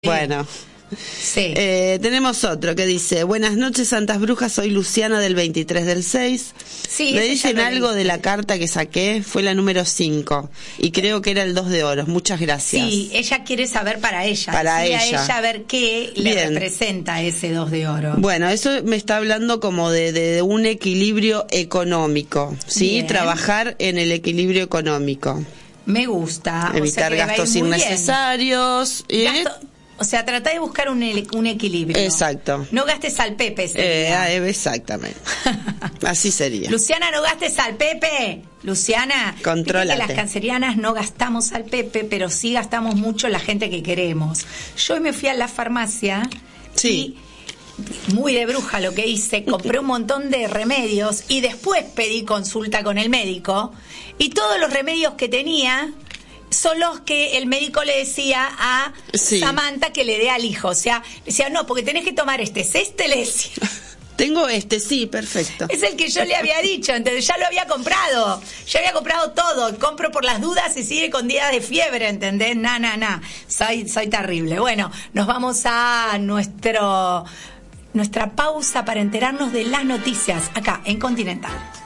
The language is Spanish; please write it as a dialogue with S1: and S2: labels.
S1: Bueno.
S2: Sí.
S1: Tenemos otro que dice: buenas noches, Santas Brujas, soy Luciana del 23/6.
S2: Sí,
S1: me
S2: ese
S1: dicen
S2: ya lo
S1: algo
S2: leíste.
S1: de la carta que saqué, fue la número 5 y creo que era el 2 de oros. Muchas gracias.
S2: Sí, ella quiere saber para ella.
S1: Para
S2: sí,
S1: ella.
S2: a ella a ver qué le
S1: Bien.
S2: representa ese 2 de oro.
S1: Bueno, eso me está hablando como de un equilibrio económico, ¿sí?
S2: Bien.
S1: Trabajar en el equilibrio económico.
S2: Me gusta.
S1: Evitar
S2: o sea que le va a ir
S1: gastos
S2: muy bien.
S1: innecesarios.
S2: O sea, trata de buscar un equilibrio.
S1: Exacto.
S2: No gastes al Pepe. Sería.
S1: Exactamente. Así sería.
S2: Luciana, no gastes al Pepe. Luciana,
S1: Contrólate.
S2: viste que las cancerianas no gastamos al Pepe, pero sí gastamos mucho la gente que queremos. Yo hoy me fui a la farmacia
S1: Sí.
S2: y, muy de bruja lo que hice, compré un montón de remedios y después pedí consulta con el médico y todos los remedios que tenía son los que el médico le decía a
S1: Sí.
S2: Samantha que le dé al hijo. O sea, le decía, no, porque tenés que tomar este. ¿Es este? Le decía.
S1: Tengo sí, perfecto.
S2: Es el que yo le había dicho, entonces ya lo había comprado. Ya había comprado todo. Compro por las dudas y sigue con días de fiebre, ¿entendés? Soy terrible. Bueno, nos vamos a nuestra pausa para enterarnos de las noticias acá en Continental.